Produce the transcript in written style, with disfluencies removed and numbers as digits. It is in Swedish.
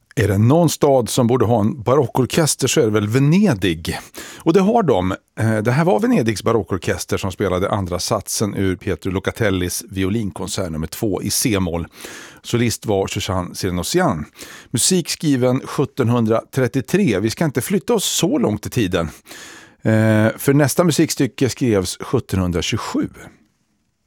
Är det någon stad som borde ha en barockorkester så är det väl Venedig. Och det har de. Det här var Venedigs barockorkester som spelade andra satsen ur Pietro Locatellis violinkonsert nummer 2 i C-moll. Solist var Susanne Sirenosian. Musik skriven 1733. Vi ska inte flytta oss så långt i tiden. För nästa musikstycke skrevs 1727.